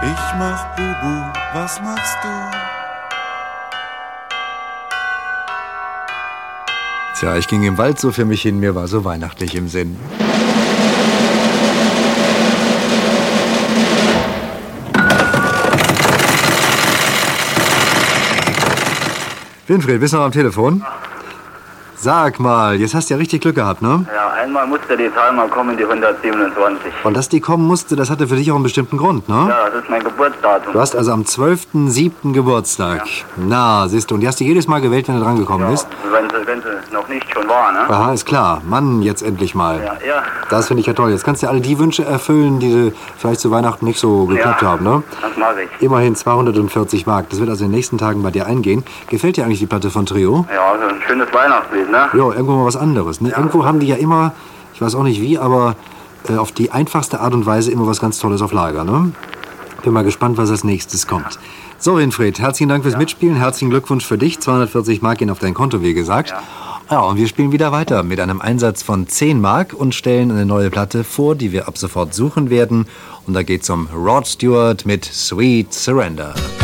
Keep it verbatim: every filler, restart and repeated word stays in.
Ich mach Bubu, was machst du? Tja, ich ging im Wald so für mich hin, mir war so weihnachtlich im Sinn. Winfried, bist du noch am Telefon? Sag mal, jetzt hast du ja richtig Glück gehabt, ne? Ja, einmal musste die Zahl mal kommen, die hundertsiebenundzwanzig. Und dass die kommen musste, das hatte für dich auch einen bestimmten Grund, ne? Ja, das ist mein Geburtsdatum. Du hast also am zwölften siebten Geburtstag. Ja. Na, siehst du, und die hast du jedes Mal gewählt, wenn du dran gekommen ja, bist? Wenn sie, wenn sie noch nicht schon war, ne? Aha, ist klar. Mann, jetzt endlich mal. Ja, ja. Das finde ich ja toll. Jetzt kannst du alle die Wünsche erfüllen, die du vielleicht zu Weihnachten nicht so geklappt ja, haben, ne? Das mache ich. Immerhin zweihundertvierzig Mark. Das wird also in den nächsten Tagen bei dir eingehen. Gefällt dir eigentlich die Platte von Trio? Ja, also ein schönes Weihnachtslied, ne? Jo, irgendwo mal was anderes, ne? Ja. Irgendwo haben die ja immer, ich weiß auch nicht wie, aber äh, auf die einfachste Art und Weise immer was ganz Tolles auf Lager, ne? Bin mal gespannt, was als nächstes kommt. So, Winfried, herzlichen Dank fürs ja. Mitspielen. Herzlichen Glückwunsch für dich. zweihundertvierzig Mark gehen auf dein Konto, wie gesagt. Ja. Ja, und wir spielen wieder weiter mit einem Einsatz von zehn Mark und stellen eine neue Platte vor, die wir ab sofort suchen werden. Und da geht's um Rod Stewart mit Sweet Surrender.